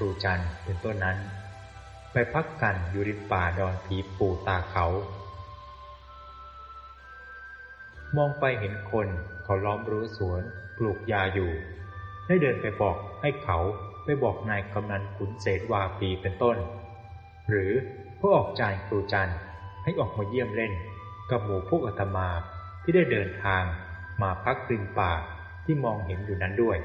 รูจันทร์เป็นต้นนั้นไปพักกันอยู่ริมป่าดอนผีปู่ตาเขามองไปเห็นคนเขาล้อมรั้วสวนปลูกยาอยู่ได้เดินไปบอกให้เขาไปบอกนายกำนันขุนเสนวาปีเป็นต้นหรือผู้ออกจานครูจันทร์ให้ออกมาเยี่ยมเล่นกับหมู่พวกอาตมาที่ได้เดินทางมาพักริมป่าที่มองเห็นอยู่นั้นด้วย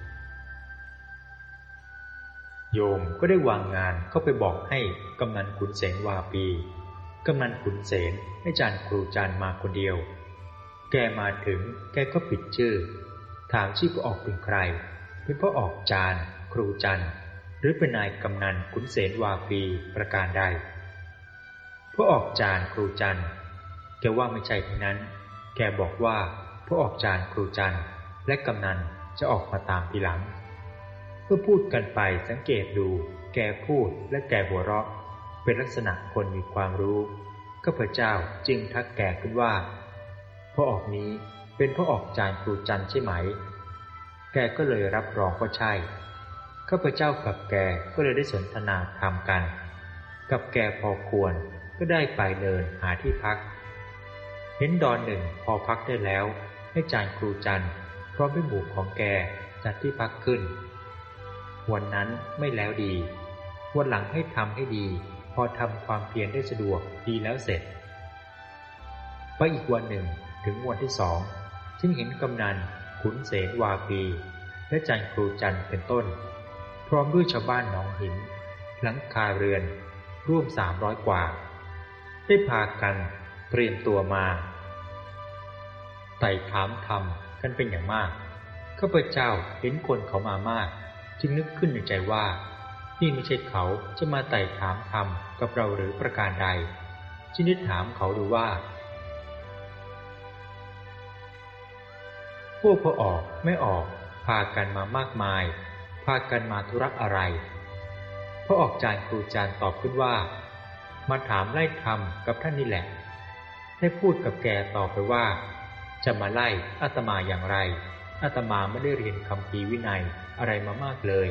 โยมก็ได้วางงานเข้าไปบอกให้กำนันขุนเสนวาปีกำนันขุนเสนให้จานครูจันทร์มาคนเดียวแกมาถึงแกก็ปิดชื่อถามชื่อผู้ออกเป็นใครเป็นผู้ออกจานครูจันทร์หรือเป็นนายกำนันขุนเสนวาปีประการใดผู้ออกจานครูจันทร์แกว่าไม่ใช่ทั้งนั้นแกบอกว่าผู้ออกจานครูจันทร์และกำนันจะออกมาตามทีหลังเมื่อพูดกันไปสังเกตดูแกพูดและแกหัวเราะเป็นลักษณะคนมีความรู้ข้าพเจ้าจึงทักแกขึ้นว่าผู้ออกนี้เป็นผู้ออกจานครูจันทร์ใช่ไหมแกก็เลยรับรองว่าใช่ข้าพเจ้ากับแกก็เลยได้สนทนาธรรมกันกับแกพอควรก็ได้ไปเดินหาที่พักเห็นดอนหนึ่งพอพักได้แล้วให้จานครูจันทร์พร้อมด้วยหมู่ของแกจัดที่พักขึ้นวันนั้นไม่แล้วดีวันหลังให้ทำให้ดีพอทำความเพียรได้สะดวกดีแล้วเสร็จไปอีกวันหนึ่งถึงวันที่สองจึงเห็นกำนันขุนเสนวาปีและจานครูจันทร์เป็นต้นพร้อมด้วยชาวบ้านหนองหินหลังคาเรือนร่วม300 กว่าได้พากันเตรียมตัวมาไต่ถามธรรมกันเป็นอย่างมากข้าพเจ้าเห็นคนเขามามากจึงนึกขึ้นในใจว่านี่ไม่ใช่เขาจะมาไต่ถามธรรมกับเราหรือประการใดจึงได้ถามเขาดูว่าพวกพอออกไม่ออกพากันมามากมายพากันมาธุระอะไรพอออกจานครูจันทร์ตอบขึ้นว่ามาถามไล่ธรรมกับท่านนี่แหละได้พูดกับแกต่อไปว่าจะมาไล่อาตมาอย่างไรอาตมาไม่ได้เรียนคัมภีร์วินัยอะไรมามากเลย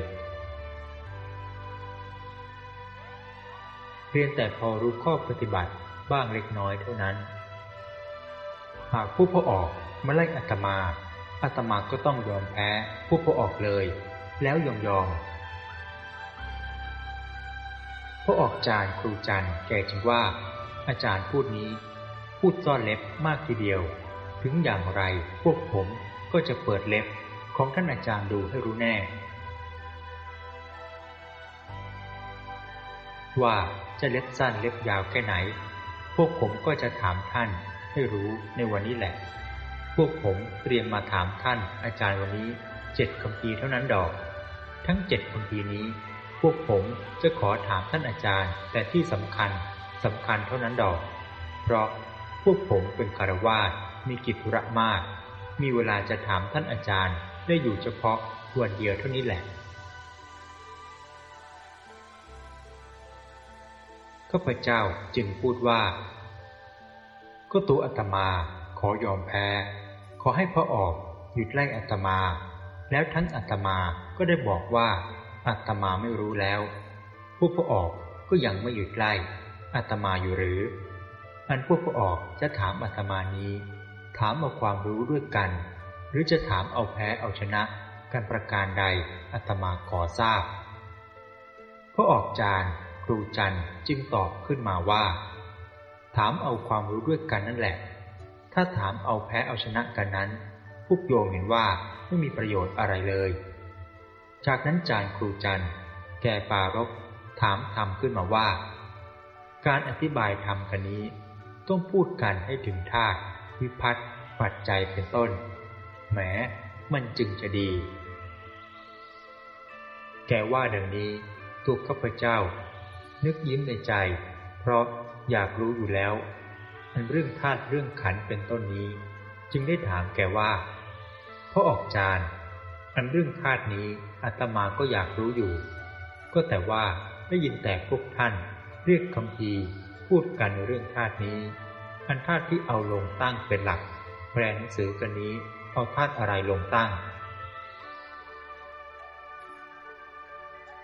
เรียนแต่พอรู้ข้อปฏิบัติบ้างเล็กน้อยเท่านั้นหากผู้พอออกมาไล่อาตมาก็ต้องยอมแพ้ผู้พอออกเลยแล้วยอมพอออกจานครูจันทร์แกจึงว่าอาจารย์พูดนี้พูดซ่อนเล็บมากทีเดียวถึงอย่างไรพวกผมก็จะเปิดเล็บของท่านอาจารย์ดูให้รู้แน่ว่าจะเล็บสั้นเล็บยาวแค่ไหนพวกผมก็จะถามท่านให้รู้ในวันนี้แหละพวกผมเตรียมมาถามท่านอาจารย์วันนี้7 คัมภีร์เท่านั้นดอกทั้ง7 คัมภีร์นี้พวกผมจะขอถามท่านอาจารย์แต่ที่สำคัญเท่านั้นดอกเพราะพวกผมเป็นฆราวาสมีกิจธุระมากมีเวลาจะถามท่านอาจารย์ได้อยู่เฉพาะวันเดียวเท่านี้แหละข้าพเจ้าจึงพูดว่าก็ตัวอาตมาขอยอมแพ้ขอให้พอออกหยุดไล่อาตมาแล้วทั้งอาตมาก็ได้บอกว่าอาตมาไม่รู้แล้วผู้พอออกก็ยังไม่หยุดไล่อาตมาอยู่หรืออันพวกพอออกจะถามอาตมานี้ถามเอาความรู้ด้วยกันหรือจะถามเอาแพ้เอาชนะกันประการใดอาตมาขอทราบพอออกจานครูจันทร์จึงตอบขึ้นมาว่าถามเอาความรู้ด้วยกันนั่นแหละถ้าถามเอาแพ้เอาชนะกันนั้นพวกโยมเห็นว่าไม่มีประโยชน์อะไรเลยจากนั้นจานครูจันทร์แกปรารภถามธรรมขึ้นมาว่าการอธิบายธรรมกันนี้ต้องพูดกันให้ถึงธาตุวิภัตติปัจจัยเป็นต้นแหมมันจึงจะดีแกว่าดังนี้ตัวข้าพเจ้านึกยิ้มในใจเพราะอยากรู้อยู่แล้วอันเรื่องธาตุเรื่องขันธ์เป็นต้นนี้จึงได้ถามแกว่าพอออกจานอันเรื่องธาตุนี้อาตมาก็อยากรู้อยู่ก็แต่ว่าได้ยินแต่พวกท่านเรียกคัมภีร์พูดกันในเรื่องธาตุนี้อันธาตุที่เอาลงตั้งเป็นหลักแปลหนังสือกันนี้เอาธาตุอะไรลงตั้ง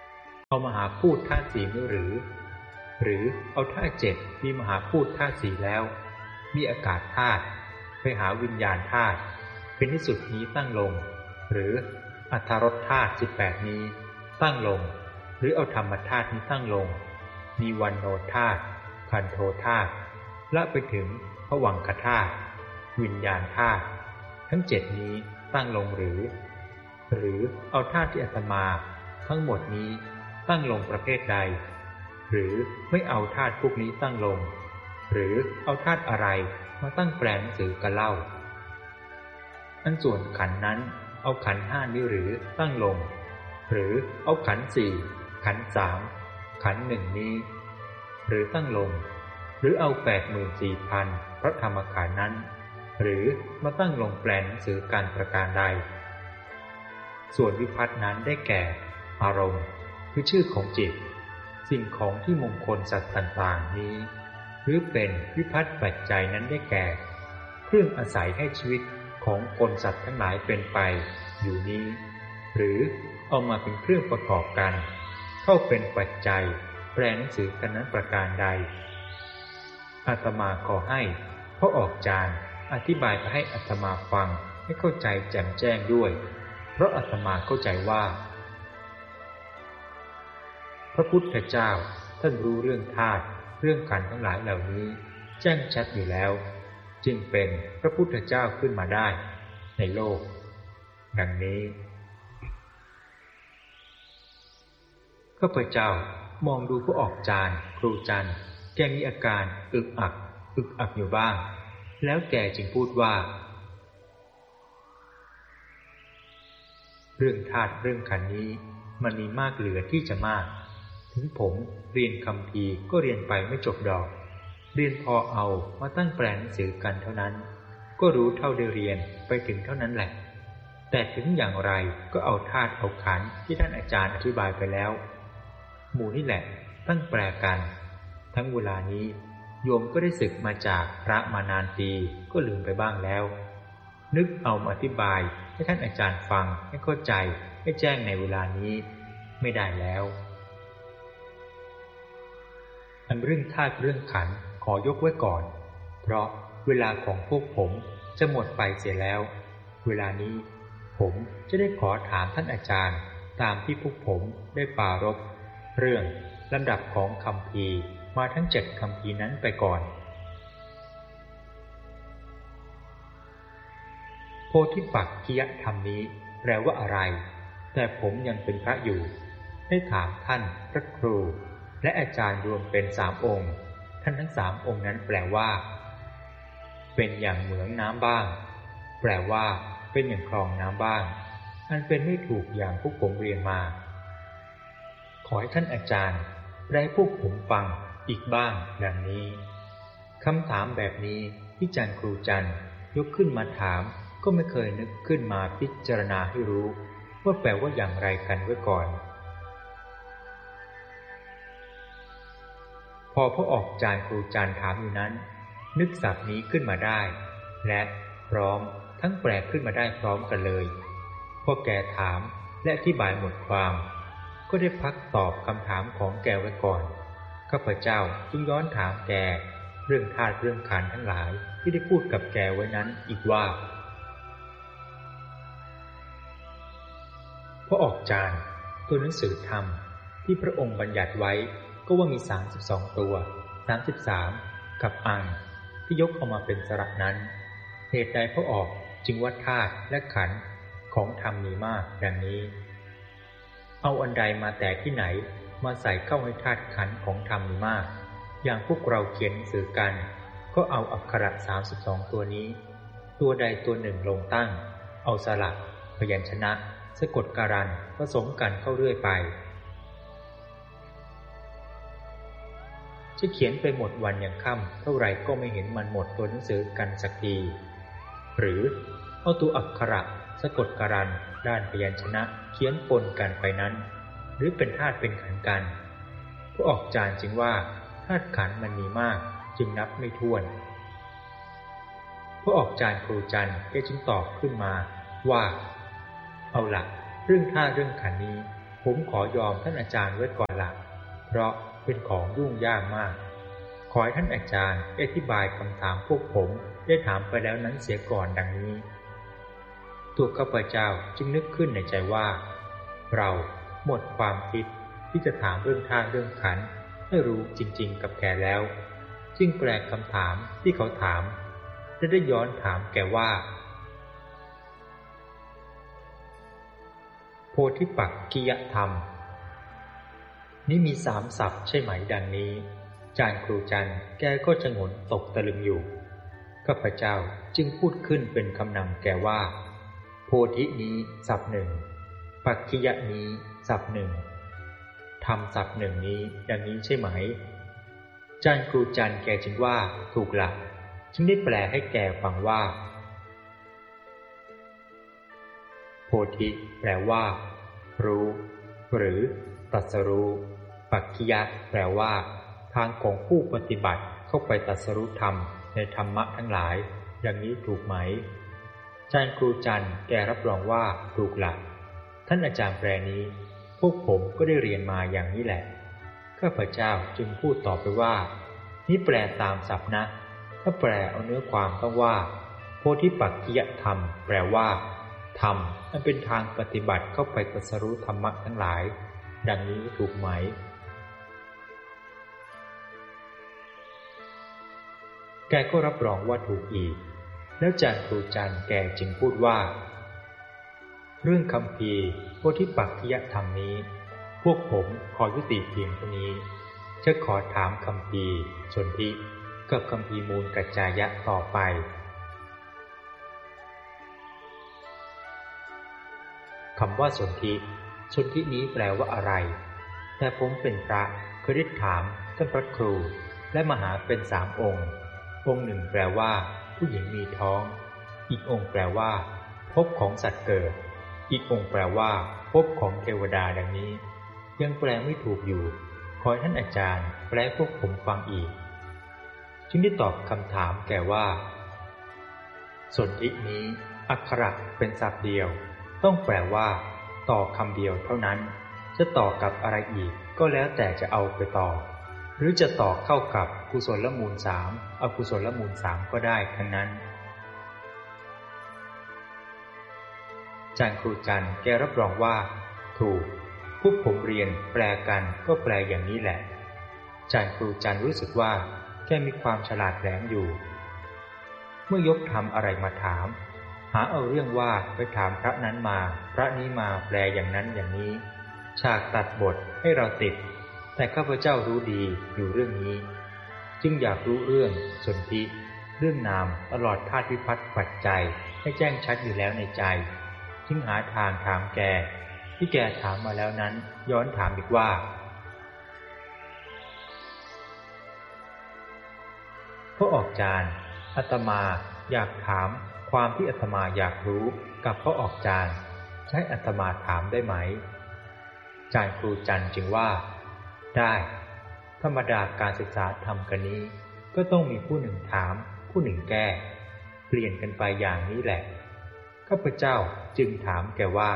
เอามหาพูดธาตุสี่หรือเอาธาตุเจ็ดมีมหาพูดธาตุสี่แล้วมีอากาศธาตุไปหาวิญญาณธาตุเป็นที่สุดนี้ตั้งลงหรืออัทธรสธาตุ18นี้ตั้งลงหรือเอาธรรมธาตุนี้ตั้งลงมีวันโนธาตุคันโทธาตุละไปถึงภวังคธาตุวิญญาณธาตุทั้งเจ็ดนี้ตั้งลงหรือเอาธาตุที่อาตมาทั้งหมดนี้ตั้งลงประเภทใดหรือไม่เอาธาตุพวกนี้ตั้งลงหรือเอาธาตุอะไรมาตั้งแปลหนังสือกันเล่าอันส่วนขันธ์นั้นเอาขันธ์ห้านี้หรือตั้งลงหรือเอาขันธ์สี่ขันธ์สามขันธ์หนึ่งนี้หรือตั้งลงหรือเอา 84,000 พระธรรมขันธ์นั้นหรือมาตั้งลงแปลหนังสือการประการใดส่วนวิภัตตินั้นได้แก่อารมณ์คือชื่อของจิตสิ่งของที่มงคลสัตว์ต่างๆนี้หรือเป็นวิภัตติปัจจัยนั้นได้แก่เครื่องอาศัยให้ชีวิตของคนสัตว์ทั้งหลายเป็นไปอยู่นี้หรือเอามาเป็นเครื่องประกอบกันเข้าเป็นปัจจัยแปลหนังสือกันนั้นประการใดอาตมาขอให้พระออกจารย์อธิบายไปให้อาตมาฟังให้เข้าใจแจ่มแจ้งด้วยเพราะอาตมาเข้าใจว่าพระพุทธเจ้าท่านรู้เรื่องธาตุเรื่องขันธ์ทั้งหลายเหล่านี้แจ้งชัดอยู่แล้วจึงเป็นพระพุทธเจ้าขึ้นมาได้ในโลกดังนี้ข้าพเจ้ามองดูพระออกจารย์ครูจันทร์แกมีอาการอึกอักอยู่บ้างแล้วแกจึงพูดว่าเรื่องธาตุเรื่องขันธ์นี้มันมีมากเหลือที่จะมากถึงผมเรียนคัมภีร์ก็เรียนไปไม่จบดอกเรียนพอเอามาตั้งแปลหนังสือกันเท่านั้นก็รู้เท่าได้เรียนไปถึงเท่านั้นแหละแต่ถึงอย่างไรก็เอาธาตุเอาขันธ์ที่ท่านอาจารย์อธิบายไปแล้วหมู่นี่แหละตั้งแปลกันทั้งเวลานี้โยมก็ได้ศึกมาจากพระมานานปีก็ลืมไปบ้างแล้วนึกเอามาอธิบายให้ท่านอาจารย์ฟังให้เข้าใจให้แจ้งในเวลานี้ไม่ได้แล้วอันเรื่องธาตุเรื่องขันธ์ขอยกไว้ก่อนเพราะเวลาของพวกผมจะหมดไปเสียแล้วเวลานี้ผมจะได้ขอถามท่านอาจารย์ตามที่พวกผมได้ปรารภเรื่องลำดับของคัมภีร์มาทั้ง7คัมภีร์นั้นไปก่อนโพธิปักขิยธรรมนี้แปลว่าอะไรแต่ผมยังเป็นพระอยู่ได้ถามท่านพระครูและอาจารย์รวมเป็น3 องค์ท่านทั้ง3 องค์นั้นแปลว่าเป็นอย่างเหมืองน้ำบ้างแปลว่าเป็นอย่างคลองน้ำบ้างอันเป็นไม่ถูกอย่างพวกผมเรียนมาขอให้ท่านอาจารย์ได้พวกผมฟังอีกบ้างดังนี้คำถามแบบนี้ที่อาจารย์ครูจันทร์ยกขึ้นมาถามก็ไม่เคยนึกขึ้นมาพิจารณาให้รู้ว่าแปลว่าอย่างไรกันไว้ก่อนพอพระออกจารย์ครูจันทร์ถามอยู่นั้นนึกศัพท์นี้ขึ้นมาได้และพร้อมทั้งแปลขึ้นมาได้พร้อมกันเลยพอแกถามและอธิบายหมดความก็ได้พักตอบคำถามของแกไว้ก่อนข้าพเจ้าจึงย้อนถามแกเรื่องธาตุเรื่องขันธ์ทั้งหลายที่ได้พูดกับแกไว้นั้นอีกว่าพระออกจารย์ตัวหนังสือธรรมที่พระองค์บัญญัติไว้ก็ว่ามี32 ตัว33กับอังที่ยกเอามาเป็นสระนั้นเหตุใดพระออกจึงว่าธาตุและขันธ์ของธรรมมีมากดังนี้เอาอันใดมาแต่ที่ไหนมาใส่เข้าให้ธาตุขันธ์ของธรรมมีมากอย่างพวกเราเขียนหนังสือกันก็เอาอักขระ32 ตัวนี้ตัวใดตัวหนึ่งลงตั้งเอาสระพยัญชนะสะกดการันผสมกันเข้าเรื่อยไปจะเขียนไปหมดวันยังค่ำเท่าไรก็ไม่เห็นมันหมดตัวหนังสือกันสักทีหรือเอาตัวอักขระสะกดการันด้านพยัญชนะเขียนปนกันไปนั้นหรือเป็นธาตุเป็นขันธ์กันผู้ออกจารย์จึงว่าธาตุขันธ์มันมีมากจึงนับไม่ถ้วนผู้ออกจารย์ครูจันทร์แกจึงตอบขึ้นมาว่าเอาล่ะเรื่องธาตุเรื่องขันธ์นี้ผมขอยอมท่านอาจารย์ไว้ก่อนละเพราะเป็นของยุ่งยากมากขอให้ท่านอาจารย์อธิบายคำถามพวกผมได้ถามไปแล้วนั้นเสียก่อนดังนี้ตัวข้าพเจ้าจึงนึกขึ้นในใจว่าเราหมดความคิดที่จะถามเรื่องธาตุเรื่องขันธ์ให้รู้จริงๆกับแกแล้วจึงแปลคำถามที่เขาถามและได้ย้อนถามแกว่าโพธิปักขิยธรรมนี่มี3 ศัพท์ใช่ไหมดังนี้จารย์ครูจันทร์แกก็ฉงนตกตะลึงอยู่ข้าพเจ้าจึงพูดขึ้นเป็นคำนำแกว่าโพธินี้ศัพท์หนึ่งปักขิยนี้ศัพท์หนึ่งธรรมศัพท์หนึ่งนี้ดังนี้ใช่ไหมจารย์ครูจันทร์แกจึงว่าถูกละจึงได้แปลให้แกฟังว่าโพธิแปลว่ารู้หรือตรัสรู้ปักขิยะแปลว่าทางของผู้ปฏิบัติเข้าไปตรัสรู้ธรรมในธรรมะทั้งหลายอย่างนี้ถูกไหมอาจารย์ครูจันทร์แกรับรองว่าถูกละท่านอาจารย์แปลนี้พวกผมก็ได้เรียนมาอย่างนี้แหละข้าพเจ้าจึงพูดต่อไปว่านี่แปลตามศัพท์นะถ้าแปลเอาเนื้อความต้องว่าโพธิปักขิยธรรมแปลว่าธรรมอันเป็นทางปฏิบัติเข้าไปตรัสรู้ธรรมะทั้งหลายดังนี้ถูกไหมแกก็รับรองว่าถูกอีกแล้วอาจารย์ครูจันทร์แกจึงพูดว่าเรื่องคัมภีร์โพธิปักขิยธรรมนี้พวกผมขอยุติเพียงเท่านี้จะขอถามคัมภีร์สนธิกับคัมภีร์มูลกัจจายะต่อไปคำว่าสนธินี้แปลว่าอะไรแต่ผมเป็นพระเคยได้ถามท่านพระครูและมหาเป็น3 องค์หนึ่งแปลว่าผู้หญิงมีท้องอีกองค์แปลว่าภพของสัตว์เกิดอีกองค์แปลว่าภพของเทวดาดังนี้ยังแปลไม่ถูกอยู่ขอให้ท่านอาจารย์แปลพวกผมฟังอีกจึงได้ตอบคำถามแกว่าสนธินี้อักขระเป็นศัพท์เดียวต้องแปลว่าต่อคำเดียวเท่านั้นจะต่อกับอะไรอีกก็แล้วแต่จะเอาไปต่อหรือจะต่อเข้ากับกุศลมูล3อกุศลมูล3ก็ได้ทั้งนั้นอาจารย์ครูจันทร์แกรับรองว่าถูกพวกผมเรียนแปลกันก็แปลอย่างนี้แหละอาจารย์ครูจันทร์รู้สึกว่าแกมีความฉลาดแหลมอยู่เมื่อยกธรรมอะไรมาถามหาเอาเรื่องว่าไปถามพระนั้นมาพระนี้มาแปลอย่างนั้นอย่างนี้ฉากตัดบทให้เราติดแต่ข้าพเจ้ารู้ดีอยู่เรื่องนี้จึงอยากรู้เรื่องสนธิเรื่องนามตลอดธาตุวิภัตติปัจจัยให้แจ้งชัดอยู่แล้วในใจจึงหาทางถามแกที่แกถามมาแล้วนั้นย้อนถามอีกว่าพระออกจารย์อาตมาอยากถามความที่อาตมาอยากรู้กับพระออกจารย์ใช้อาตมาถามได้ไหมอาจารย์ครูจันทร์จึงว่าได้ธรรมดาการศึกษาธรรมกันนี้ก็ต้องมีผู้หนึ่งถามผู้หนึ่งแก้เปลี่ยนกันไปอย่างนี้แหละข้าพเจ้าจึงถามแกว่า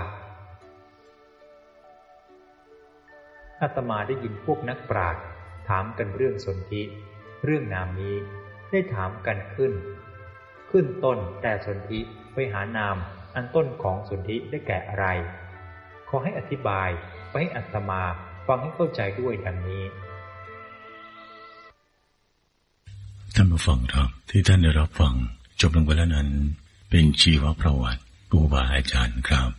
อาตมาได้ยินพวกนักปราชญ์ถามกันเรื่องสนธิเรื่องนามนี้ได้ถามกันขึ้นต้นแต่สนธิไปหานามอันต้นของสนธิได้แก่อะไรขอให้อธิบายไปให้อาตมาฟังให้เข้าใจด้วยดังนี้ท่านผู้ฟังครับที่ท่านได้รับฟังจบลงไปแล้วนั้นเป็นชีวประวัติครูบาอาจารย์ครับ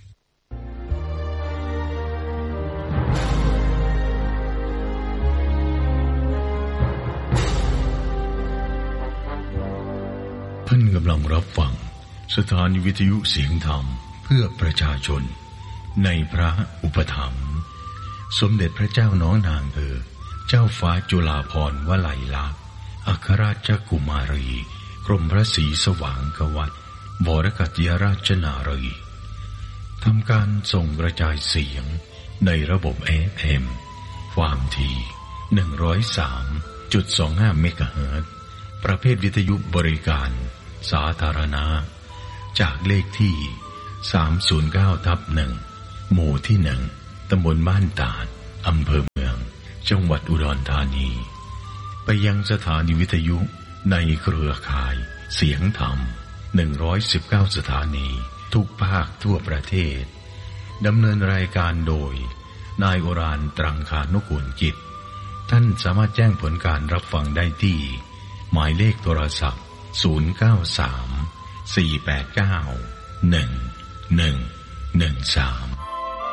ท่านกำลังรับฟังสถานีวิทยุเสียงธรรมเพื่อประชาชนในพระอุปถัมภ์สมเด็จพระเจ้าน้องนางเจ้าฟ้าจุฬาภรณ์วลัยลักษณ์อัครราชกุมารีกรมพระศรีสว่างกวัตรบรกัตยราชนารีทำการส่งกระจายเสียงในระบบ FM ความถี่ 103.25 เมกะเฮิรตซ์ประเภทวิทยุบริการสาธารณะจากเลขที่ 309/1 หมู่ที่ 1 ตำบลบ้านตาดอำเภอเมืองจังหวัดอุดรธานีไปยังสถานีวิทยุในเครือข่ายเสียงธรรม119สถานีทุกภาคทั่วประเทศดำเนินรายการโดยนายโอรานตรังคานุกูลกิจท่านสามารถแจ้งผลการรับฟังได้ที่หมายเลขโทรศัพท์093 489 1113